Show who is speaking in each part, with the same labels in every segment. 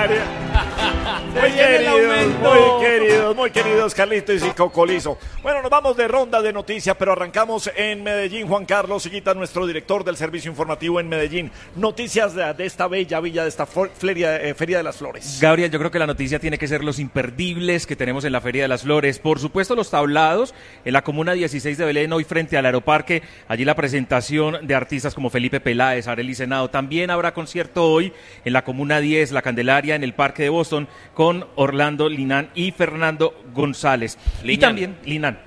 Speaker 1: María. Muy queridos, Carlitos y Cocolizo. Bueno, nos vamos de ronda de noticias, pero arrancamos en Medellín. Juan Carlos Higuita, nuestro director del servicio informativo en Medellín. Noticias de esta bella villa, de esta Feria de las Flores.
Speaker 2: Gabriel, yo creo que la noticia tiene que ser los imperdibles que tenemos en la Feria de las Flores. Por supuesto, los tablados en la Comuna 16 de Belén, hoy frente al Aeroparque. Allí la presentación de artistas como Felipe Peláez, Arely Senado. También habrá concierto hoy en la Comuna 10, La Candelaria, en el Parque de Boston, con Orlando Liñán y Fernando González. Y también Liñán,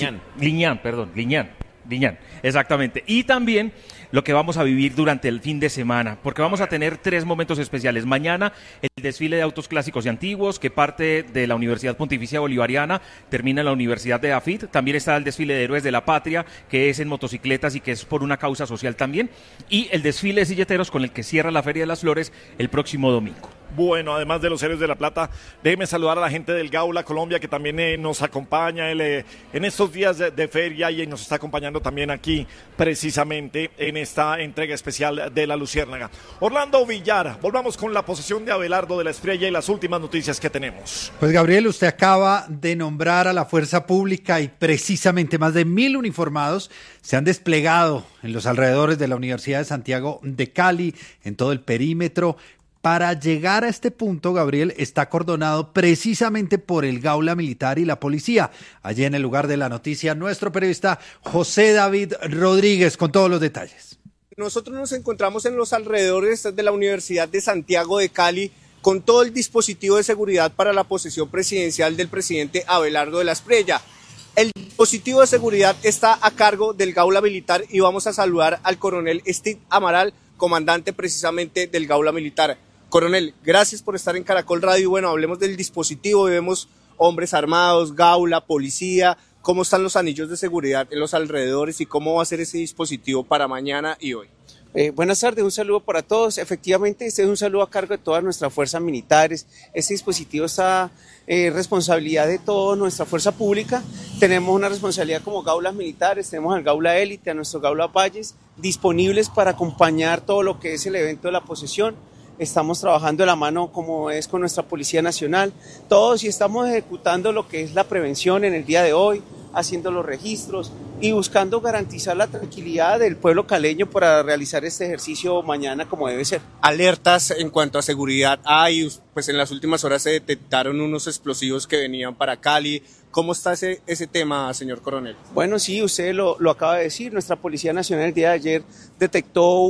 Speaker 2: exactamente. Y también lo que vamos a vivir durante el fin de semana, porque vamos a tener 3 momentos especiales. Mañana, el desfile de autos clásicos y antiguos, que parte de la Universidad Pontificia Bolivariana, termina en la Universidad de AFIT. También está el desfile de héroes de la patria, que es en motocicletas y que es por una causa social también. Y el desfile de silleteros, con el que cierra la Feria de las Flores el próximo domingo.
Speaker 1: Bueno, además de los Héroes de la Plata, déjeme saludar a la gente del Gaula Colombia, que también nos acompaña en estos días de feria y nos está acompañando también aquí precisamente en esta entrega especial de La Luciérnaga. Orlando Villar, volvamos con la posesión de Abelardo de la Espriella y las últimas noticias que tenemos.
Speaker 3: Pues Gabriel, usted acaba de nombrar a la fuerza pública y precisamente más de 1.000 uniformados se han desplegado en los alrededores de la Universidad de Santiago de Cali, en todo el perímetro. Para llegar a este punto, Gabriel, está acordonado precisamente por el Gaula Militar y la policía. Allí en el lugar de la noticia, nuestro periodista José David Rodríguez con todos los detalles.
Speaker 4: Nosotros nos encontramos en los alrededores de la Universidad de Santiago de Cali con todo el dispositivo de seguridad para la posesión presidencial del presidente Abelardo de la Espriella. El dispositivo de seguridad está a cargo del Gaula Militar y vamos a saludar al coronel Steve Amaral, comandante precisamente del Gaula Militar. Coronel, gracias por estar en Caracol Radio. Y bueno, hablemos del dispositivo. Vemos hombres armados, Gaula, policía. ¿Cómo están los anillos de seguridad en los alrededores y cómo va a ser ese dispositivo para mañana y hoy?
Speaker 5: Buenas tardes, un saludo para todos. Efectivamente, este es un saludo a cargo de todas nuestras fuerzas militares. Este dispositivo está responsabilidad de toda nuestra fuerza pública. Tenemos una responsabilidad como gaulas militares, tenemos al Gaula Élite, a nuestro Gaula Valles, disponibles para acompañar todo lo que es el evento de la posesión. Estamos trabajando de la mano como es con nuestra Policía Nacional, todos, y estamos ejecutando lo que es la prevención en el día de hoy, haciendo los registros y buscando garantizar la tranquilidad del pueblo caleño para realizar este ejercicio mañana como debe ser.
Speaker 4: Alertas en cuanto a seguridad hay, pues en las últimas horas se detectaron unos explosivos que venían para Cali. ¿Cómo está ese tema, señor coronel?
Speaker 5: Bueno, sí, usted lo acaba de decir. Nuestra Policía Nacional el día de ayer detectó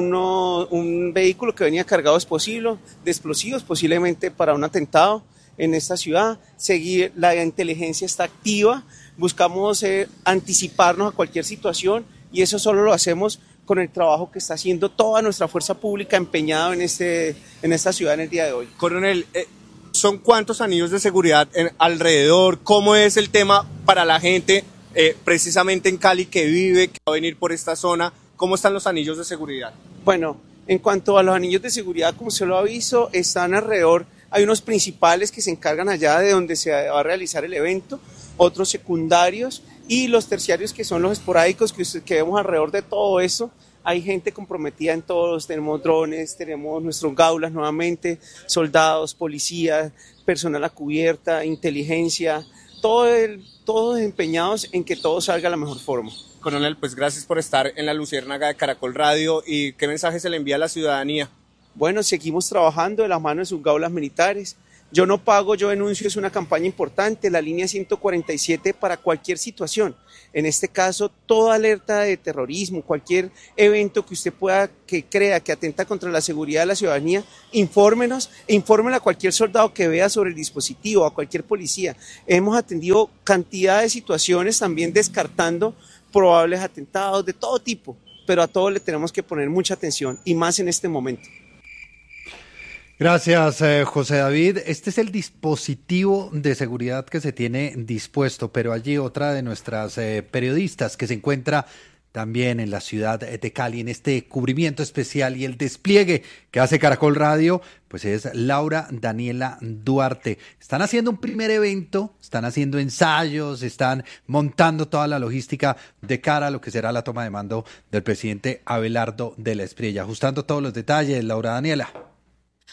Speaker 5: un vehículo que venía cargado de explosivos, posiblemente para un atentado en esta ciudad. La inteligencia está activa, buscamos anticiparnos a cualquier situación y eso solo lo hacemos con el trabajo que está haciendo toda nuestra fuerza pública empeñada en esta ciudad en el día de hoy.
Speaker 4: Coronel, ¿son cuántos anillos de seguridad alrededor? ¿Cómo es el tema para la gente precisamente en Cali que vive, que va a venir por esta zona? ¿Cómo están los anillos de seguridad?
Speaker 5: Bueno, en cuanto a los anillos de seguridad, como se lo ha visto, están alrededor. Hay unos principales que se encargan allá de donde se va a realizar el evento, otros secundarios y los terciarios que son los esporádicos que vemos alrededor de todo eso. Hay gente comprometida en todos, tenemos drones, tenemos nuestros gaulas nuevamente, soldados, policías, personal a cubierta, inteligencia, todos empeñados en que todo salga de la mejor forma.
Speaker 4: Coronel, pues gracias por estar en La Luciérnaga de Caracol Radio y ¿qué mensaje se le envía a la ciudadanía?
Speaker 5: Bueno, seguimos trabajando de la mano de sus gaulas militares. Yo no pago, yo denuncio, es una campaña importante, la línea 147 para cualquier situación. En este caso, toda alerta de terrorismo, cualquier evento que usted que crea que atenta contra la seguridad de la ciudadanía, infórmenos e infórmenle a cualquier soldado que vea sobre el dispositivo, a cualquier policía. Hemos atendido cantidad de situaciones también descartando probables atentados de todo tipo, pero a todos le tenemos que poner mucha atención y más en este momento.
Speaker 3: Gracias, José David. Este es el dispositivo de seguridad que se tiene dispuesto, pero allí otra de nuestras periodistas que se encuentra también en la ciudad de Cali en este cubrimiento especial y el despliegue que hace Caracol Radio, pues es Laura Daniela Duarte. Están haciendo un primer evento, están haciendo ensayos, están montando toda la logística de cara a lo que será la toma de mando del presidente Abelardo de la Espriella. Ajustando todos los detalles, Laura Daniela.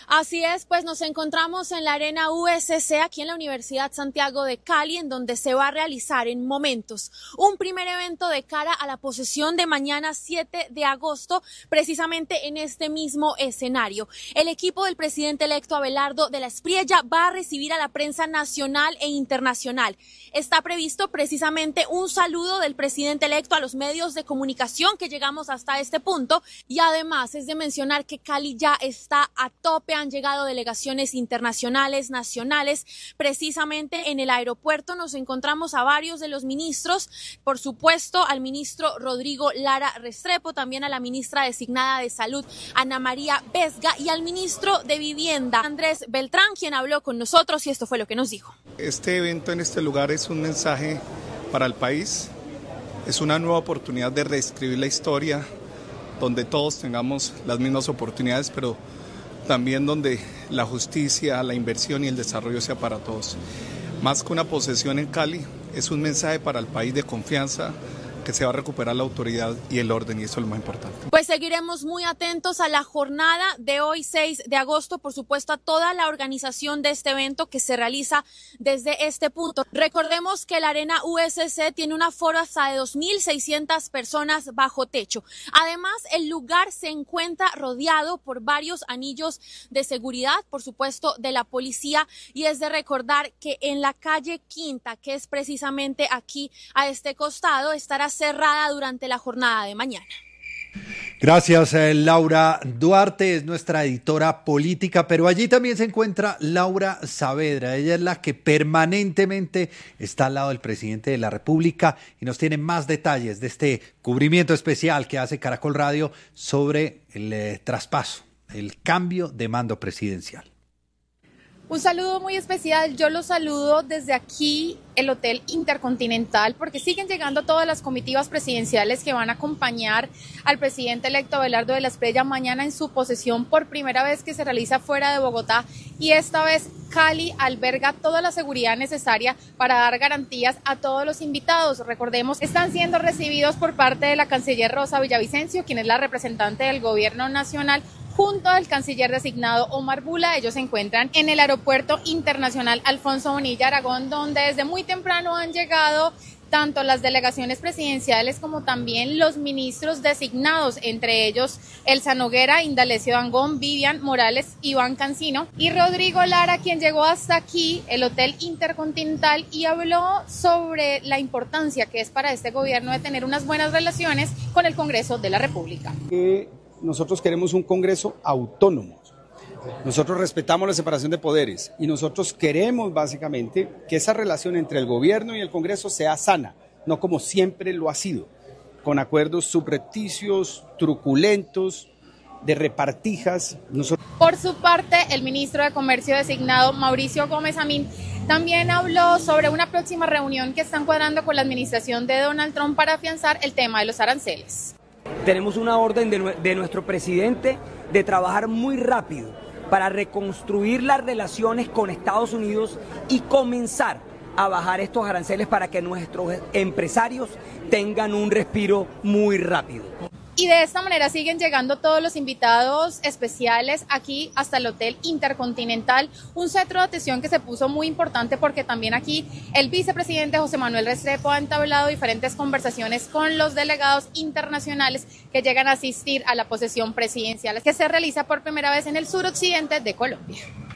Speaker 6: Así es, pues nos encontramos en la Arena USC, aquí en la Universidad Santiago de Cali, en donde se va a realizar en momentos un primer evento de cara a la posesión de mañana 7 de agosto, precisamente en este mismo escenario. El equipo del presidente electo Abelardo de la Espriella va a recibir a la prensa nacional e internacional. Está previsto precisamente un saludo del presidente electo a los medios de comunicación que llegamos hasta este punto, y además es de mencionar que Cali ya está a tope. Han llegado delegaciones internacionales, nacionales. Precisamente en el aeropuerto nos encontramos a varios de los ministros, por supuesto al ministro Rodrigo Lara Restrepo, también a la ministra designada de Salud, Ana María Vesga, y al ministro de Vivienda, Andrés Beltrán, quien habló con nosotros, y esto fue lo que nos dijo.
Speaker 7: Este evento en este lugar es un mensaje para el país, es una nueva oportunidad de reescribir la historia, donde todos tengamos las mismas oportunidades, pero también donde la justicia, la inversión y el desarrollo sea para todos. Más que una posesión en Cali, es un mensaje para el país de confianza, que se va a recuperar la autoridad y el orden, y eso es lo más importante.
Speaker 6: Pues seguiremos muy atentos a la jornada de hoy, 6 de agosto, por supuesto a toda la organización de este evento que se realiza desde este punto. Recordemos que la Arena USC tiene un aforo hasta de 2.600 personas bajo techo. Además, el lugar se encuentra rodeado por varios anillos de seguridad, por supuesto de la policía, y es de recordar que en la calle Quinta, que es precisamente aquí a este costado, estará cerrada durante la jornada de mañana.
Speaker 3: Gracias, Laura Duarte, es nuestra editora política, pero allí también se encuentra Laura Saavedra. Ella es la que permanentemente está al lado del presidente de la República y nos tiene más detalles de este cubrimiento especial que hace Caracol Radio sobre el traspaso, el cambio de mando presidencial.
Speaker 8: Un saludo muy especial, yo los saludo desde aquí, el Hotel Intercontinental, porque siguen llegando todas las comitivas presidenciales que van a acompañar al presidente electo Abelardo de la Espriella mañana en su posesión, por primera vez que se realiza fuera de Bogotá, y esta vez Cali alberga toda la seguridad necesaria para dar garantías a todos los invitados. Recordemos, están siendo recibidos por parte de la canciller Rosa Villavicencio, quien es la representante del gobierno nacional, junto al canciller designado Omar Bula. Ellos se encuentran en el Aeropuerto Internacional Alfonso Bonilla Aragón, donde desde muy temprano han llegado tanto las delegaciones presidenciales como también los ministros designados, entre ellos Elsa Noguera, Indalecio Dangond, Vivian Morales, Iván Cancino y Rodrigo Lara, quien llegó hasta aquí, el Hotel Intercontinental, y habló sobre la importancia que es para este gobierno de tener unas buenas relaciones con el Congreso de la República.
Speaker 9: Nosotros queremos un Congreso autónomo, nosotros respetamos la separación de poderes y nosotros queremos básicamente que esa relación entre el gobierno y el Congreso sea sana, no como siempre lo ha sido, con acuerdos subrepticios, truculentos, de repartijas.
Speaker 8: Por su parte, el ministro de Comercio designado, Mauricio Gómez Amín, también habló sobre una próxima reunión que están cuadrando con la administración de Donald Trump para afianzar el tema de los aranceles.
Speaker 10: Tenemos una orden de nuestro presidente de trabajar muy rápido para reconstruir las relaciones con Estados Unidos y comenzar a bajar estos aranceles para que nuestros empresarios tengan un respiro muy rápido.
Speaker 8: Y de esta manera siguen llegando todos los invitados especiales aquí hasta el Hotel Intercontinental, un centro de atención que se puso muy importante porque también aquí el vicepresidente José Manuel Restrepo ha entablado diferentes conversaciones con los delegados internacionales que llegan a asistir a la posesión presidencial que se realiza por primera vez en el suroccidente de Colombia.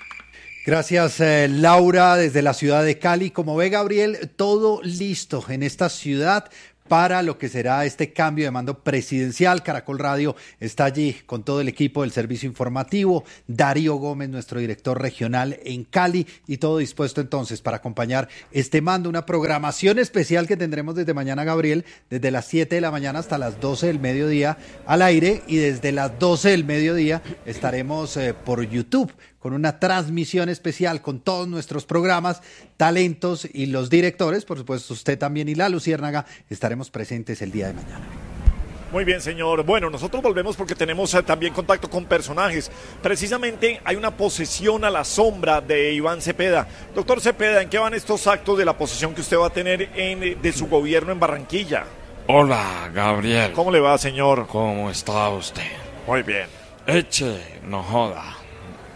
Speaker 3: Gracias, Laura, desde la ciudad de Cali. Como ve, Gabriel, todo listo en esta ciudad para lo que será este cambio de mando presidencial. Caracol Radio está allí con todo el equipo del servicio informativo, Darío Gómez, nuestro director regional en Cali, y todo dispuesto entonces para acompañar este mando, una programación especial que tendremos desde mañana, Gabriel, desde las 7 de la mañana hasta las 12 del mediodía al aire, y desde las 12 del mediodía estaremos por YouTube con una transmisión especial con todos nuestros programas, talentos y los directores, por supuesto usted también y la Luciérnaga, estaremos presentes el día de mañana.
Speaker 1: Muy bien, señor. Bueno, nosotros volvemos porque tenemos también contacto con personajes. Precisamente hay una posesión a la sombra de Iván Cepeda. Doctor Cepeda, ¿en qué van estos actos de la posesión que usted va a tener de su gobierno en Barranquilla?
Speaker 11: Hola, Gabriel.
Speaker 1: ¿Cómo le va, señor?
Speaker 11: ¿Cómo está usted?
Speaker 1: Muy bien.
Speaker 11: Eche, no joda.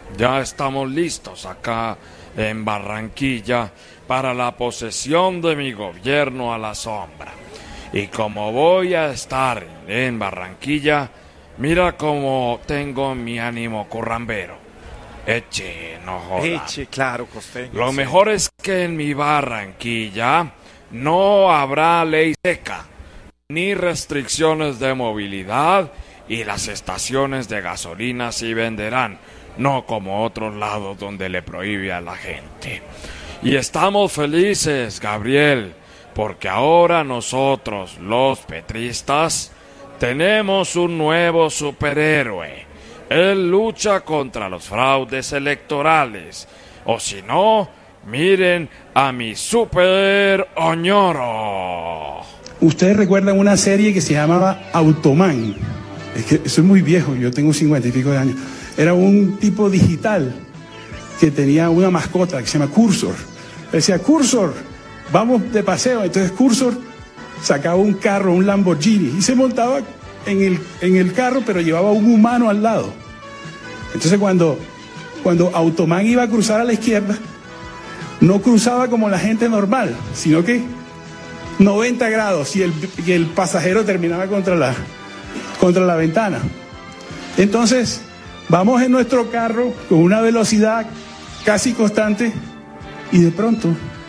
Speaker 11: Ya estamos listos acá en Barranquilla para la posesión de mi gobierno a la sombra. Y como voy a estar en Barranquilla, mira cómo tengo mi ánimo currambero. Eche, no joda.
Speaker 1: Eche, claro, costeño.
Speaker 11: Lo
Speaker 1: sí.
Speaker 11: mejor es que en mi Barranquilla no habrá ley seca, ni restricciones de movilidad, y las estaciones de gasolina sí venderán, no como otros lados donde le prohíbe a la gente. Y estamos felices, Gabriel, porque ahora nosotros, los petristas, tenemos un nuevo superhéroe. Él lucha contra los fraudes electorales. O si no, miren a mi super Oñoro.
Speaker 12: Ustedes recuerdan una serie que se llamaba Automan. Es que soy muy viejo, yo tengo 50 y pico de años. Era un tipo digital que tenía una mascota que se llama Cursor. Decía, Cursor, vamos de paseo. Entonces Cursor sacaba un carro, un Lamborghini, y se montaba en el carro, pero llevaba un humano al lado. Entonces cuando Automan iba a cruzar a la izquierda, no cruzaba como la gente normal, sino que 90 grados y el pasajero terminaba contra la ventana. Entonces vamos en nuestro carro con una velocidad casi constante y de pronto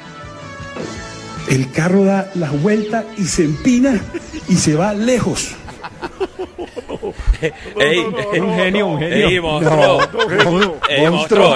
Speaker 12: el carro da la vuelta y se empina y se va lejos.
Speaker 2: Un genio.
Speaker 13: Ey, monstruo. Monstruo.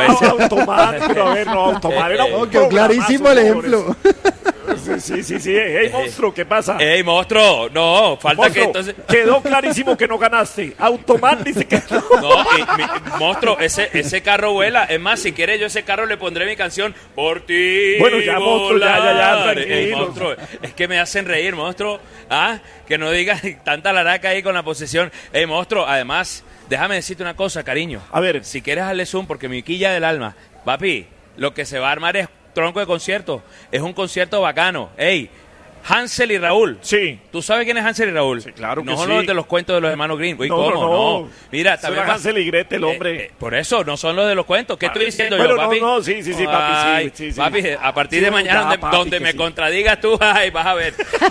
Speaker 3: No, quedó clarísimo el ejemplo.
Speaker 1: Sí. Ey, monstruo, ¿qué pasa?
Speaker 13: Ey, monstruo. No, falta
Speaker 1: Monstruo,
Speaker 13: que entonces...
Speaker 1: quedó clarísimo que no ganaste. Automan dice que no.
Speaker 13: No, monstruo, ese carro vuela. Es más, si quieres yo ese carro le pondré mi canción Por ti.
Speaker 1: Bueno, ya, monstruo, ya, tranquilo.
Speaker 13: Ey, monstruo, es que me hacen reír, monstruo. Que no digas tanta laraca ahí con la posesión. Ey, monstruo, además, déjame decirte una cosa, cariño.
Speaker 1: A ver.
Speaker 13: Si quieres darle zoom, porque mi quilla del alma. Papi, lo que se va a armar es tronco de concierto. Es un concierto bacano. Ey, Hansel y Raúl.
Speaker 1: Sí.
Speaker 13: ¿Tú sabes quién es Hansel y Raúl?
Speaker 1: Sí, claro que
Speaker 13: no son
Speaker 1: sí.
Speaker 13: los de los cuentos de los hermanos Green. Uy,
Speaker 1: No,
Speaker 13: ¿cómo?
Speaker 1: no.
Speaker 13: Mira, también
Speaker 1: Hansel y Gretel, hombre.
Speaker 13: por eso, no son los de los cuentos. ¿Qué estoy diciendo
Speaker 1: bueno,
Speaker 13: yo, papi?
Speaker 1: No, sí, papi,
Speaker 13: Ay,
Speaker 1: sí.
Speaker 13: Papi, a partir
Speaker 1: Sí,
Speaker 13: de mañana,
Speaker 1: ya, papi,
Speaker 13: donde
Speaker 1: que
Speaker 13: me
Speaker 1: sí.
Speaker 13: contradigas tú, ay, vas a ver.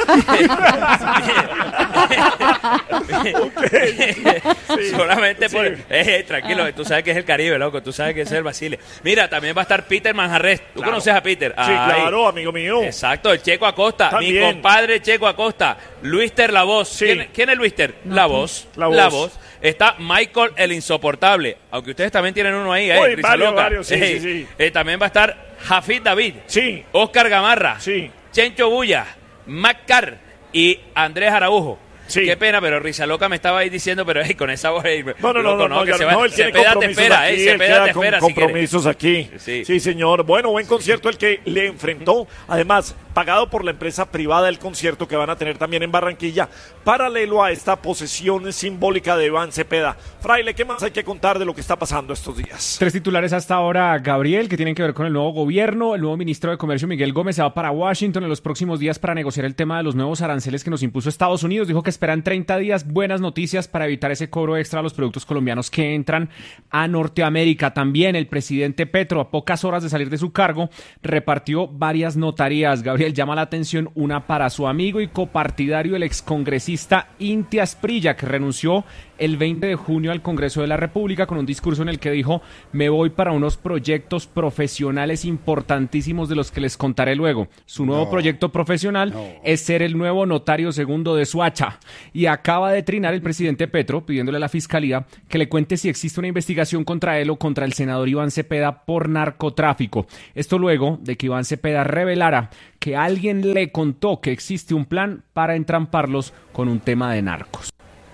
Speaker 13: Solamente por... tranquilo, tú sabes que es el Caribe, loco. Tú sabes que es el Basile. Mira, también va a estar Peter Manjarres. ¿Tú
Speaker 1: Claro.
Speaker 13: conoces a Peter?
Speaker 1: Sí, claro, amigo mío.
Speaker 13: Exacto, el Checo Acosta.
Speaker 1: También.
Speaker 13: Mi compadre Checo Acosta. Luister La Voz.
Speaker 1: Sí.
Speaker 13: ¿Quién es Luister? La Voz.
Speaker 1: La Voz.
Speaker 13: Está Michael el Insoportable. Aunque ustedes también tienen uno ahí,
Speaker 1: Uy,
Speaker 13: Risa Loca.
Speaker 1: varios, sí.
Speaker 13: También va a estar Jafid David.
Speaker 1: Sí.
Speaker 13: Oscar Gamarra.
Speaker 1: Sí.
Speaker 13: Chencho Bulla. Mac Carr y Andrés Araujo.
Speaker 1: Sí.
Speaker 13: Qué pena, pero Risa Loca me estaba ahí diciendo, pero con esa voz.
Speaker 1: No,
Speaker 13: que
Speaker 1: ya
Speaker 13: se
Speaker 1: no,
Speaker 13: va.
Speaker 1: él tiene
Speaker 13: Cepeda te
Speaker 1: compromisos
Speaker 13: espera,
Speaker 1: aquí, él
Speaker 13: Cepeda
Speaker 1: queda
Speaker 13: te
Speaker 1: con
Speaker 13: espera. si quiere.
Speaker 1: compromisos aquí. Sí, señor. Bueno, buen concierto el que le enfrentó, además, pagado por la empresa privada el concierto que van a tener también en Barranquilla, paralelo a esta posesión simbólica de Iván Cepeda. Fraile, ¿qué más hay que contar de lo que está pasando estos días?
Speaker 14: 3 titulares hasta ahora, Gabriel, que tienen que ver con el nuevo gobierno. El nuevo ministro de Comercio, Miguel Gómez, se va para Washington en los próximos días para negociar el tema de los nuevos aranceles que nos impuso Estados Unidos. Dijo que esperan 30 días. Buenas noticias para evitar ese cobro extra a los productos colombianos que entran a Norteamérica. También el presidente Petro, a pocas horas de salir de su cargo, repartió varias notarías. Gabriel, llama la atención una para su amigo y copartidario, el excongresista Inti Asprilla, que renunció el 20 de junio al Congreso de la República con un discurso en el que dijo: me voy para unos proyectos profesionales importantísimos de los que les contaré luego. Su nuevo proyecto profesional es ser el nuevo notario segundo de Soacha. Y acaba de trinar el presidente Petro pidiéndole a la Fiscalía que le cuente si existe una investigación contra él o contra el senador Iván Cepeda por narcotráfico. Esto luego de que Iván Cepeda revelara que alguien le contó que existe un plan para entramparlos con un tema de narcos.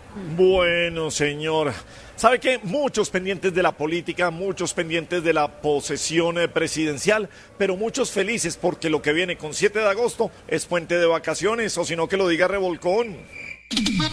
Speaker 1: Bueno, señor. ¿Sabe qué? Muchos pendientes de la política, muchos pendientes de la posesión presidencial, pero muchos felices porque lo que viene con 7 de agosto es puente de vacaciones, o si no que lo diga Revolcón.